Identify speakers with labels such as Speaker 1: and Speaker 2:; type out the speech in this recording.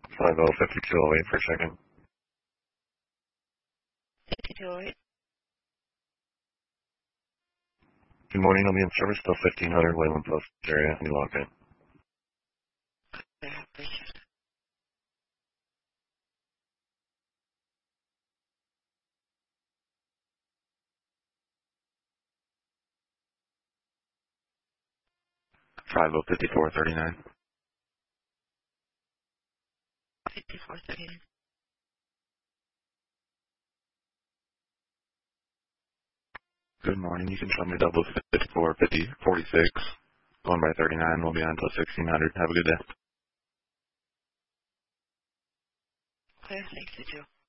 Speaker 1: 50-5208 for checking.
Speaker 2: 5208.
Speaker 1: Good morning, I'll be in service till 1500 Wayland Post area. You lock in.
Speaker 2: Yeah, appreciate it.
Speaker 1: Five oh 5439.
Speaker 2: 5439.
Speaker 1: Good morning, you can tell me double 54 50 46. Going by 39, we'll be on till 1600. Have a good day.
Speaker 2: Clear, thanks, you too.